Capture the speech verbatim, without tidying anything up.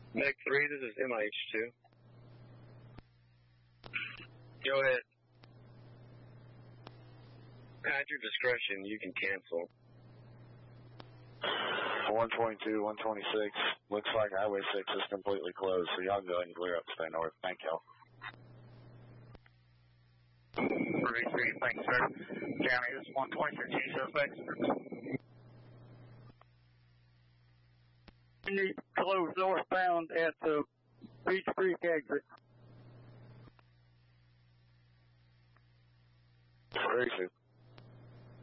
Meg three, this is M I H two. Go ahead. At your discretion, you can cancel. one twenty-two, one twenty-six. Looks like Highway six is completely closed, so y'all go ahead and clear up, stay north. Thank y'all. three three, thanks, sir. County, this is one twenty-six, any suspects? You need to close northbound at the Beach Creek exit. Three two.